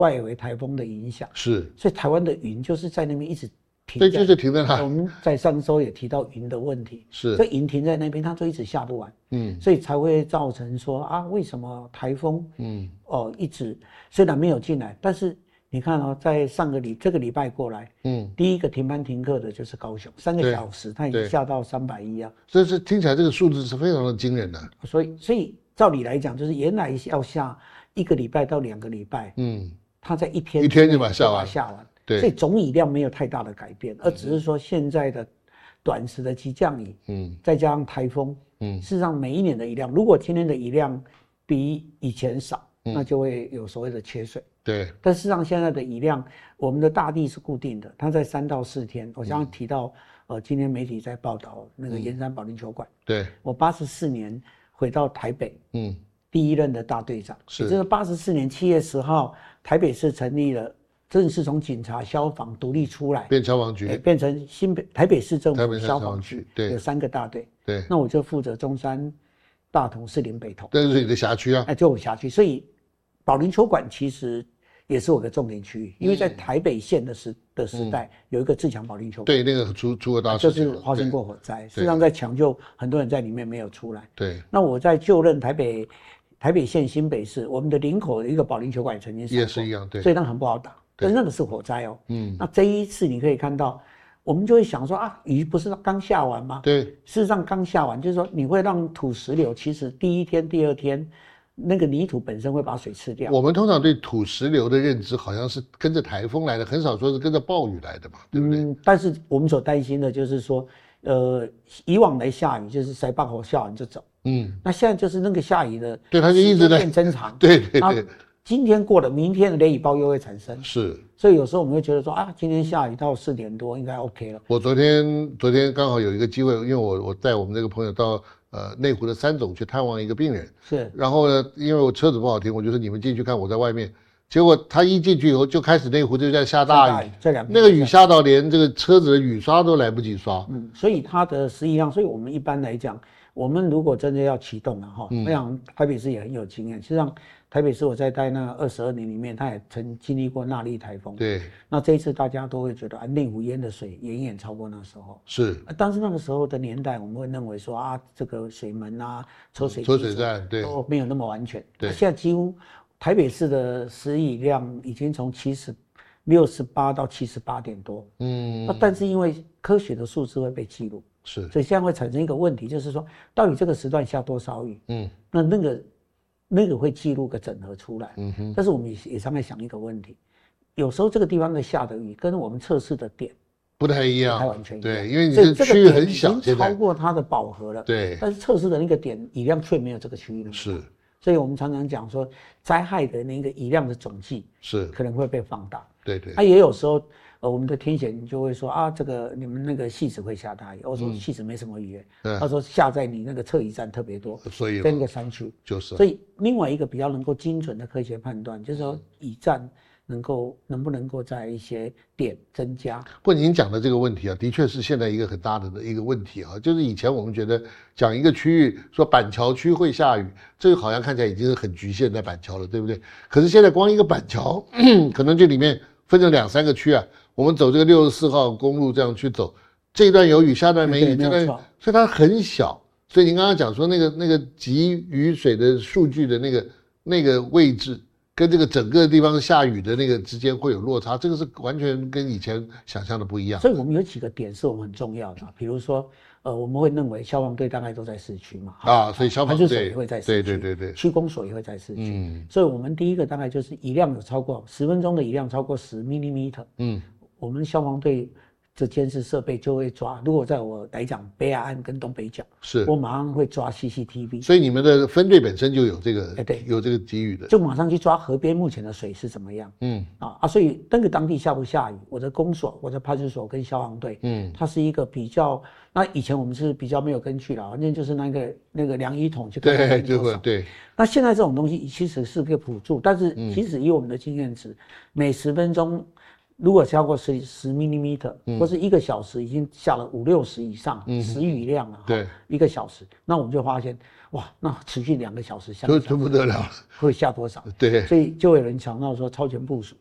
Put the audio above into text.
外围台风的影响， 是， 所以台湾的云就是在那边一直停。 对，就是停在那。 我们在上周也提到云的问题， 是， 所以云停在那边，它就一直下不完，所以才会造成说啊，为什么台风，一直虽然没有进来，但是你看哦，在这个礼拜过来，第一个停班停课的就是高雄，3个小时，它已经下到310啊， 这是听起来这个数字是非常的惊人的。 所以照理来讲，就是原来要下1个礼拜到2个礼拜，它在一天就把它下完，对， 所以总雨量没有太大的改变，而只是说现在的短时的急降雨，再加上台风，事实上每一年的雨量，如果今年的雨量比以前少，那就会有所谓的缺水。 对， 但事实上现在的雨量，我们的大地是固定的，它在3到4天。我刚刚提到，今天媒体在报道那个盐山保龄球馆，对，我84年回到台北，第一任的大队长，也就是84年7月10号，台北市成立了，正式从警察、消防独立出来， 变消防局， 变成台北市政府消防局， 对， 有3个大队， 对， 那我就负责中山、大同、士林、北投， 这是你的辖区啊， 就我辖区，所以保龄球馆其实也是我的重点区域，因为在台北县的时代，有一个自强保龄球馆， 对，那个出了大事情， 就是发生过火灾，事实上在抢救，很多人在里面没有出来。 对， 那我在就任台北县新北市，我们的林口的一个保龄球馆曾经也是一样，对， 所以那很不好打，但是那个是火灾哦。那这一次你可以看到，我们就会想说啊，雨不是刚下完吗？ 对， 事实上刚下完，就是说你会让土石流，其实第一天、第二天。那个泥土本身会把水吃掉。 我们通常对土石流的认知好像是跟着台风来的，很少说是跟着暴雨来的嘛，对不对？ 但是我们所担心的就是说，以往来下雨就是塞坝口下完就走，那现在就是那个下雨的， 对，它就一直在变增长， 对对对。 今天过了，明天的雷雨暴又会产生， 是， 所以有时候我们会觉得说啊，今天下雨到4点多应该 OK 了。 我昨天刚好有一个机会，因为我带我们这个朋友到内湖的3总去探望一个病人， 是， 然后呢，因为我车子不好停，我就说你们进去看，我在外面。结果他一进去以后，就开始内湖就在下大雨，那个雨下到连这个车子的雨刷都来不及刷。 所以它的实际上，所以我们一般来讲，我们如果真的要启动了哈，我想台北市也很有经验。实际上，台北市我在待那22年里面，它也曾经历过纳莉台风。 对。那这一次大家都会觉得啊，内湖淹的水远远超过那时候。 是。 但是那个时候的年代，我们会认为说啊，这个水门啊、抽水站对都没有那么完全。 对。 现在几乎台北市的时雨量已经从68到78点多。但是因为科学的数字会被记录。 是， 所以现在会产生一个问题，就是说，到底这个时段下多少雨？那个会记录个整合出来。但是我们也常在想一个问题，有时候这个地方的下的雨跟我们测试的点不太一样， 不太完全一样。 对，因为你这区域很小， 已经超过它的饱和了。 对， 但是测试的那个点雨量却没有这个区域的。 是， 所以我们常常讲说，灾害的那个雨量的总计是可能会被放大。 对对。 也有时候。我们的天险就会说啊，这个你们那个汐止会下大雨。我说汐止没什么雨，他说下在你那个测雨站特别多， 所以在那个山区就是。 所以另外一个比较能够精准的科学判断，就是说雨站能不能够在一些点增加。 不过您讲的这个问题啊，的确是现在一个很大的一个问题啊，就是以前我们觉得讲一个区域说板桥区会下雨，这个好像看起来已经是很局限在板桥了，对不对？可是现在光一个板桥，可能这里面分成2、3个区啊。我们走这个64号公路这样去走，这一段有雨，下段没雨，所以它很小。所以您刚刚讲说那个集雨水的数据的那个位置，跟这个整个地方下雨的那个之间会有落差，这个是完全跟以前想象的不一样。 所以我们有几个点是我们很重要的，比如说我们会认为消防队大概都在市区嘛， 所以消防队也会在市区， 对， 区公所也会在市区，所以我们第一个大概就是雨量有超过10分钟的雨量超过10 mm，我们消防队的监视设备就会抓。如果在我来讲，北海岸跟东北角，我马上会抓 CCTV。 所以你们的分队本身就有这个，对，有这个给予的， 就马上去抓河边目前的水是怎么样。所以那个当地下不下雨，我的公所、我的派出所跟消防队，它是一个比较。那以前我们是比较没有根据啦，反正就是那个量雨筒去看看多少。 对。 那现在这种东西其实是个辅助，但是其实以我们的经验值，每10分钟。 如果超过10 mm，或是1个小时已经下了50、60以上时雨量了， 对 ，1个小时，那我们就发现，哇，那持续2个小时下， 就不得了， 会下多少？ 对， 所以就有人强调说超前部署。